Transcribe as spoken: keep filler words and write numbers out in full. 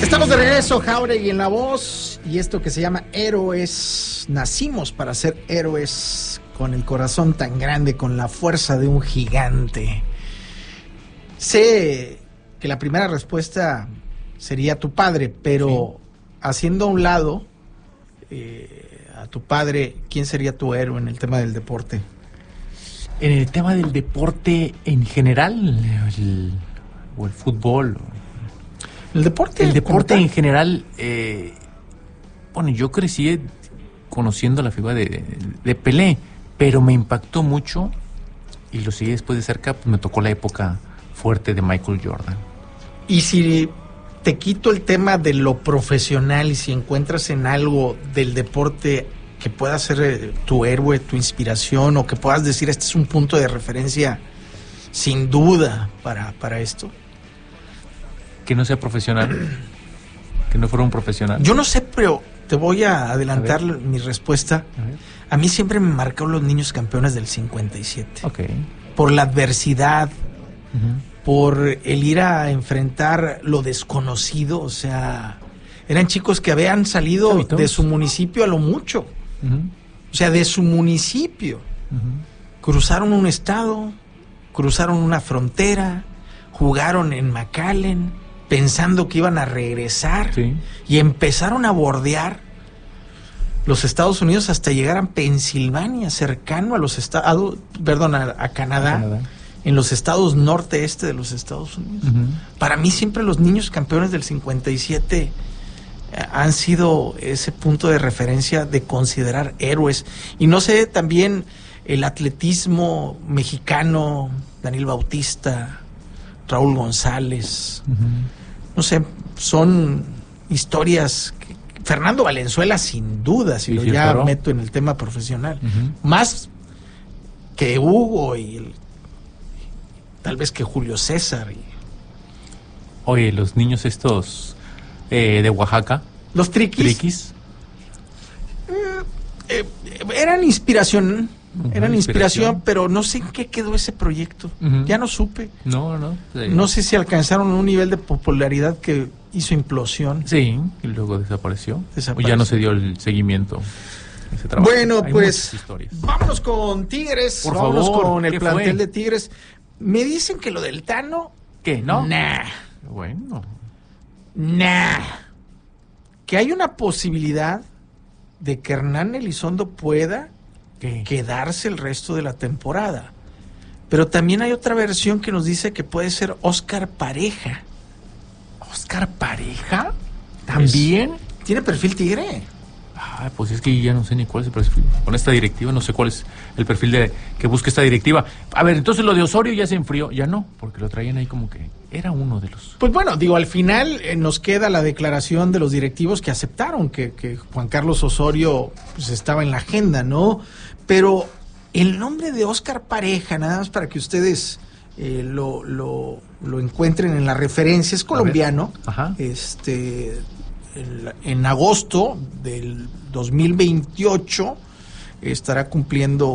Estamos de regreso, Jáuregui en la voz, y esto que se llama Héroes. Nacimos para ser héroes, con el corazón tan grande, con la fuerza de un gigante. Sé que la primera respuesta sería tu padre, pero sí, haciendo a un lado eh, a tu padre, ¿quién sería tu héroe en el tema del deporte? En el tema del deporte en general, el, o el fútbol. El deporte. El deporte en general, eh, bueno, yo crecí conociendo la figura de, de, de Pelé, pero me impactó mucho y lo seguí después de cerca, pues me tocó la época fuerte de Michael Jordan. Y si te quito el tema de lo profesional y si encuentras en algo del deporte que pueda ser tu héroe, tu inspiración, o que puedas decir, este es un punto de referencia sin duda para, para esto. Que no sea profesional, que no fuera un profesional. Yo no sé, pero te voy a adelantar a mi respuesta. A, a mí siempre me marcaron los niños campeones del cincuenta y siete. Okay. Por la adversidad, uh-huh, por el ir a enfrentar lo desconocido. O sea, eran chicos que habían salido ¿Hábitos? de su municipio a lo mucho. Uh-huh. O sea, de su municipio. Uh-huh. Cruzaron un estado, cruzaron una frontera, jugaron en McAllen, pensando que iban a regresar, sí, y empezaron a bordear los Estados Unidos hasta llegar a Pensilvania, cercano a los estados, perdón, a, a Canadá, Canadá, en los estados norte-este de los Estados Unidos. Uh-huh. Para mí siempre los niños campeones del cincuenta y siete eh, han sido ese punto de referencia de considerar héroes. Y no sé, también el atletismo mexicano, Daniel Bautista, Raúl González, uh-huh, no sé, son historias que, Fernando Valenzuela sin duda, si sí, lo sí, ya claro. meto en el tema profesional, uh-huh, más que Hugo y el, tal vez que Julio César. Y... Oye, los niños estos eh, de Oaxaca, los triquis, triquis. Eh, eh, eran inspiración. Eran inspiración, inspiración, pero no sé en qué quedó ese proyecto. Uh-huh. Ya no supe. No, no. Sí. No sé si alcanzaron un nivel de popularidad que hizo implosión. Sí, y luego desapareció. desapareció. Ya no se dio el seguimiento. Ese trabajo. Bueno, Hay pues vámonos con Tigres. Por vámonos favor, con el plantel fue? de Tigres. Me dicen que lo del Tano... ¿Qué? ¿No? Nah. Bueno. Nah. Que hay una posibilidad de que Hernán Elizondo pueda... ¿Qué? Quedarse el resto de la temporada. Pero también hay otra versión que nos dice que puede ser Oscar Pareja. ¿Oscar Pareja? ¿También? Es, ¿Tiene perfil Tigre? Ah, pues es que ya no sé ni cuál es el perfil. Con esta directiva no sé cuál es el perfil de que busca esta directiva. A ver, entonces lo de Osorio ya se enfrió. Ya no, porque lo traían ahí como que era uno de los... Pues bueno, digo, al final eh, nos queda la declaración de los directivos que aceptaron que, que Juan Carlos Osorio pues estaba en la agenda, ¿no? Pero el nombre de Oscar Pareja, nada más para que ustedes eh, lo, lo, lo encuentren en la referencia, es colombiano. Ajá. Este, en, en agosto del dos mil veintiocho estará cumpliendo